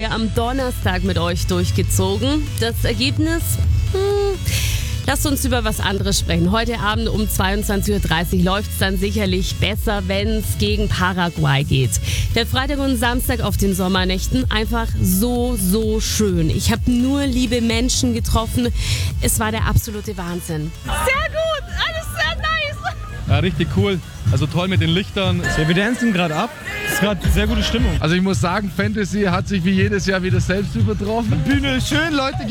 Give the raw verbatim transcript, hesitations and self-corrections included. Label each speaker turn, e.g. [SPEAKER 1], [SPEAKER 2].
[SPEAKER 1] wir am Donnerstag mit euch durchgezogen. Das Ergebnis? Hm, lasst uns über was anderes sprechen. Heute Abend um zweiundzwanzig Uhr dreißig läuft es dann sicherlich besser, wenn es gegen Paraguay geht. Der Freitag und Samstag auf den Sommernächten einfach so, so schön. Ich habe nur liebe Menschen getroffen. Es war der absolute Wahnsinn. Sehr gut, alles sehr nice.
[SPEAKER 2] Ja, richtig cool. Also toll mit den Lichtern.
[SPEAKER 3] Ja, wir dancen gerade ab. Es ist gerade sehr gute Stimmung.
[SPEAKER 4] Also ich muss sagen, Fantasy hat sich wie jedes Jahr wieder selbst übertroffen. Bühne ist schön, Leute.